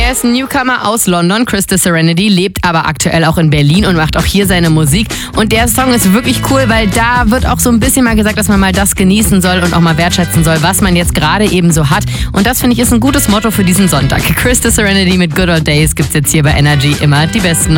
Er ist ein Newcomer aus London, Chris the Serenity, lebt aber aktuell auch in Berlin und macht auch hier seine Musik. Und der Song ist wirklich cool, weil da wird auch so ein bisschen mal gesagt, dass man mal das genießen soll und auch mal wertschätzen soll, was man jetzt gerade eben so hat. Und das, finde ich, ist ein gutes Motto für diesen Sonntag. Chris the Serenity mit Good Old Days gibt's jetzt hier bei Energy, immer die besten